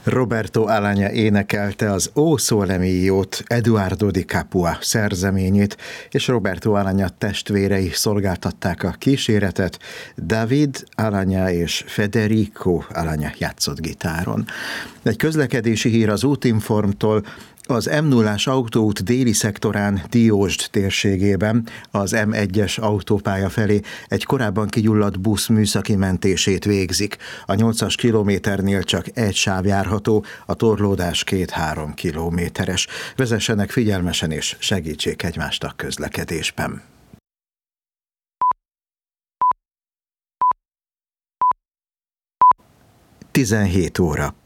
Roberto Alagna énekelte az O Sole Mio-t, Eduardo Di Capua szerzeményét, és Roberto Alagna testvérei szolgáltatták a kíséretet. David Alagna és Federico Alagna játszott gitáron. Egy közlekedési hír az Útinformtól. Az M0-ás autóút déli szektorán Diósd térségében az M1-es autópálya felé egy korábban kigyulladt busz műszaki mentését végzik. A 8-as kilométernél csak egy sáv járható, a torlódás 2-3 kilométeres. Vezessenek figyelmesen és segítsék egymást a közlekedésben. 17 óra.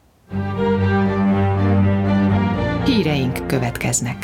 Híreink következnek.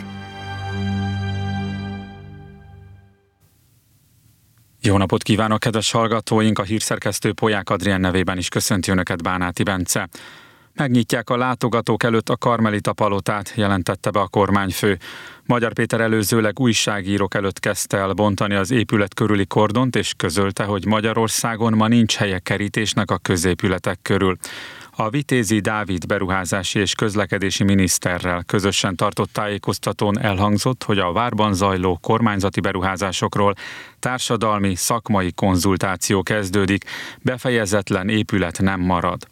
Jó napot kívánok, kedves hallgatóink! A hírszerkesztő Polyák Adrien nevében is köszönti Önöket Bánáti Bence. Megnyitják a látogatók előtt a Karmelita palotát, jelentette be a kormányfő. Magyar Péter előzőleg újságírók előtt kezdte el bontani az épület körüli kordont, és közölte, hogy Magyarországon ma nincs helye kerítésnek a középületek körül. A Vitézi Dávid beruházási és közlekedési miniszterrel közösen tartott tájékoztatón elhangzott, hogy a várban zajló kormányzati beruházásokról társadalmi, szakmai konzultáció kezdődik, befejezetlen épület nem marad.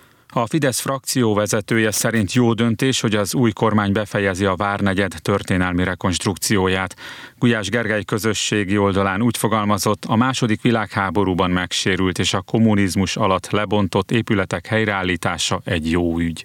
A Fidesz frakció vezetője szerint jó döntés, hogy az új kormány befejezi a Várnegyed történelmi rekonstrukcióját. Gulyás Gergely közösségi oldalán úgy fogalmazott, a II. Világháborúban megsérült és a kommunizmus alatt lebontott épületek helyreállítása egy jó ügy.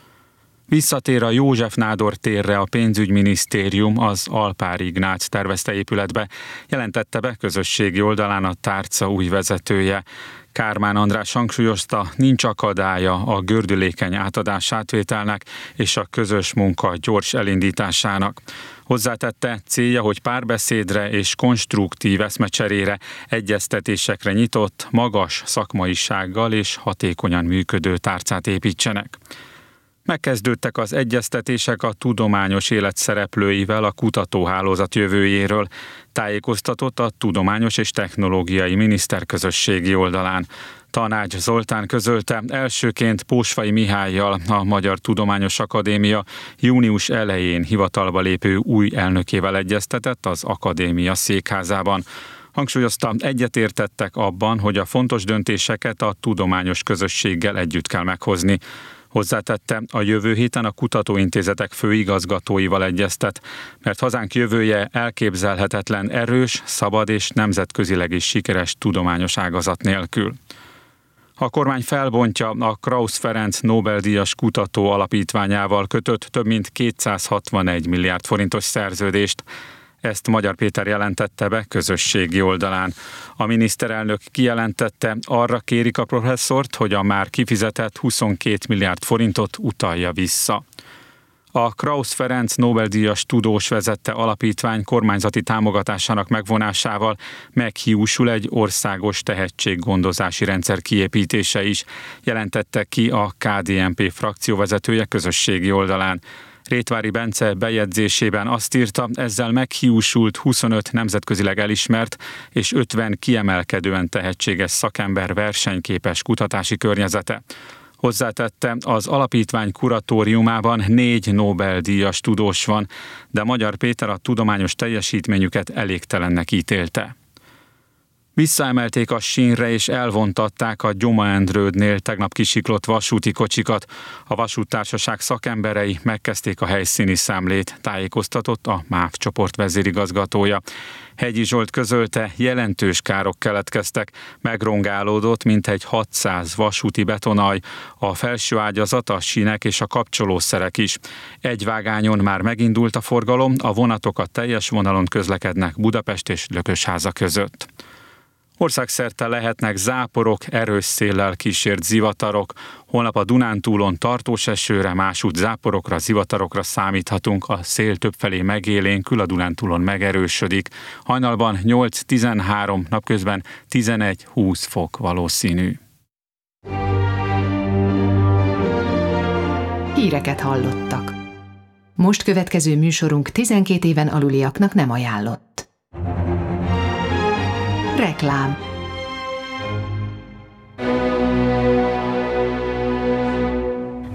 Visszatér a József Nádor térre a pénzügyminisztérium, az Alpár Ignác tervezte épületbe, jelentette be közösségi oldalán a tárca új vezetője. Kármán András hangsúlyozta, nincs akadálya a gördülékeny átadás átvételnek és a közös munka gyors elindításának. Hozzátette, célja, hogy párbeszédre és konstruktív eszmecserére, egyeztetésekre nyitott, magas szakmaisággal és hatékonyan működő tárcát építsenek. Megkezdődtek az egyeztetések a tudományos élet szereplőivel a kutatóhálózat jövőjéről, tájékoztatott a Tudományos és Technológiai Miniszterközösségi oldalán. Tanács Zoltán közölte, elsőként Pósfai Mihállyal, a Magyar Tudományos Akadémia június elején hivatalba lépő új elnökével egyeztetett az akadémia székházában. Hangsúlyozta, egyetértettek abban, hogy a fontos döntéseket a tudományos közösséggel együtt kell meghozni. Hozzátette, a jövő héten a kutatóintézetek főigazgatóival egyeztet, mert hazánk jövője elképzelhetetlen erős, szabad és nemzetközileg is sikeres tudományos ágazat nélkül. A kormány felbontja a Krausz Ferenc Nobel-díjas kutató alapítványával kötött több mint 261 milliárd forintos szerződést. Ezt Magyar Péter jelentette be közösségi oldalán. A miniszterelnök kijelentette, arra kérik a professzort, hogy a már kifizetett 22 milliárd forintot utalja vissza. A Krausz Ferenc Nobel-díjas tudós vezette alapítvány kormányzati támogatásának megvonásával meghiúsul egy országos tehetséggondozási rendszer kiépítése is, jelentette ki a KDNP frakcióvezetője közösségi oldalán. Rétvári Bence bejegyzésében azt írta, ezzel meghiúsult 25 nemzetközileg elismert és 50 kiemelkedően tehetséges szakember versenyképes kutatási környezete. Hozzátette, az alapítvány kuratóriumában 4 Nobel-díjas tudós van, de Magyar Péter a tudományos teljesítményüket elégtelennek ítélte. Visszaemelték a sínre és elvontatták a Gyoma-Endrődnél tegnap kisiklott vasúti kocsikat. A vasúttársaság szakemberei megkezdték a helyszíni számlét, tájékoztatott a MÁV csoport vezérigazgatója. Hegyi Zsolt közölte, jelentős károk keletkeztek, megrongálódott mintegy 600 vasúti betonalj, a felső ágyazat, a sínek és a kapcsolószerek is. Egy vágányon már megindult a forgalom, a vonatok a teljes vonalon közlekednek Budapest és Lökösháza között. Országszerte lehetnek záporok, erős széllel kísért zivatarok. Holnap a Dunántúlon tartós esőre, másút záporokra, zivatarokra számíthatunk. A szél többfelé megélénkül, a Dunántúlon megerősödik. Hajnalban 8-13, napközben 11-20 fok valószínű. Híreket hallottak. Most következő műsorunk 12 éven aluliaknak nem ajánlott. Reklám.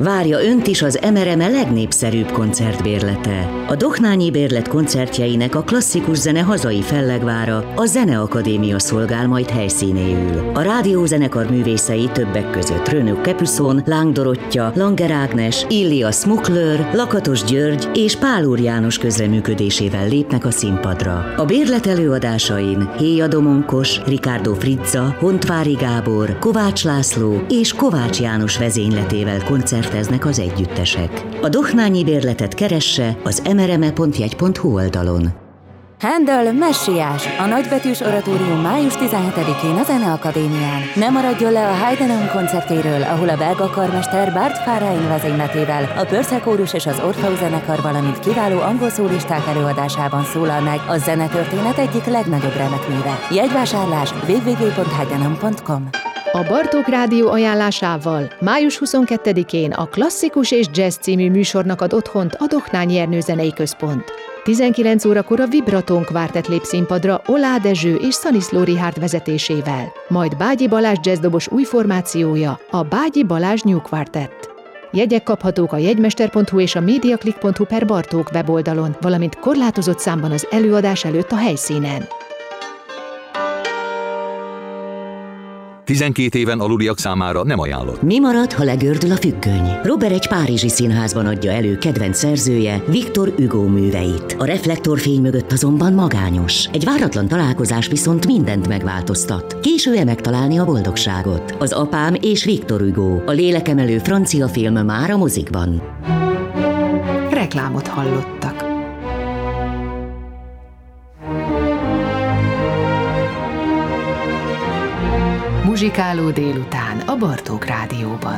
Várja önt is az MRME legnépszerűbb koncertbérlete. A Dohnányi Bérlet koncertjeinek a klasszikus zene hazai fellegvára, a Zeneakadémia szolgál majd helyszínéül. A rádiózenekar művészei többek között Renaud Capuçon, Láng Dorottya, Langer Ágnes, Ilya Smukler, Lakatos György és Pál Úr János közreműködésével lépnek a színpadra. A bérlet előadásain Héja Domonkos, Ricardo Frizza, Hontvári Gábor, Kovács László és Kovács János vezényletével koncerteznek az együttesek. A Dohnányi Bérletet keresse az mrme.jegy.hu oldalon. Handel Messiás, a nagybetűs oratórium május 17-én a Zeneakadémián. Ne maradjon le a Haydn koncertjéről, ahol a belga karmester Bart Fárain vezényletével a Purcell kórus és az Orpheus zenekar, valamint kiváló angol szólisták előadásában szólal meg a zenetörténet egyik legnagyobb remekműve. Jegyvásárlás www.haydn.com. A Bartók Rádió ajánlásával május 22-én a Klasszikus és Jazz című műsornak ad otthont a Dohnányi Ernő Zenei Központ. 19 órakor a Vibraton kvártett lép színpadra Olá Dezső és Szaniszló Richárd vezetésével, majd Bágyi Balázs jazzdobos új formációja, a Bágyi Balázs New Quartet. Jegyek kaphatók a jegymester.hu és a mediaclick.hu/Bartók weboldalon, valamint korlátozott számban az előadás előtt a helyszínen. 12 éven aluliak számára nem ajánlott. Mi marad, ha legördül a függöny? Robert egy párizsi színházban adja elő kedvenc szerzője, Victor Hugo műveit. A reflektorfény mögött azonban magányos. Egy váratlan találkozás viszont mindent megváltoztat. Késő-e megtalálni a boldogságot? Az Apám és Victor Hugo, a lélekemelő francia film már a mozikban. Reklámot hallottak. Muzsikáló délután a Bartók Rádióban.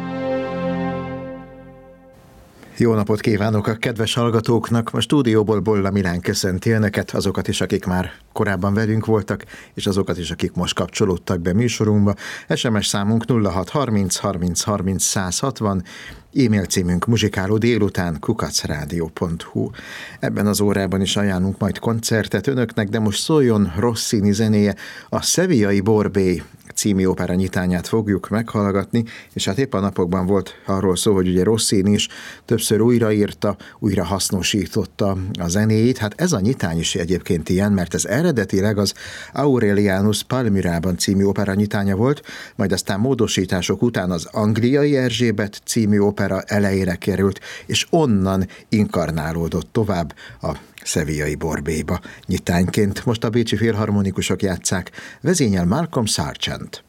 Jó napot kívánok a kedves hallgatóknak! A stúdióból Bolla Milán köszönti önöket, azokat is, akik már korábban velünk voltak, és azokat is, akik most kapcsolódtak be műsorunkba. SMS számunk 0630 30 30 160, e-mail címünk muzsikálódélután@radio.hu. Ebben az órában is ajánlunk majd koncertet önöknek, de most szóljon Rossini zenéje, a Sevillai Borbély című opera nyitányát fogjuk meghallgatni, és hát épp a napokban volt arról szó, hogy ugye Rossini is többször újraírta, újra hasznosította a zenéjét. Hát ez a nyitány is egyébként ilyen, mert ez eredetileg az Aurelianus Palmyrában című opera nyitánya volt, majd aztán módosítások után az Angliai Erzsébet című opera elejére került, és onnan inkarnálódott tovább a Sevillai Borbélyba nyitányként. Most a bécsi filharmonikusok játsszák, vezényel Malcolm Sargent.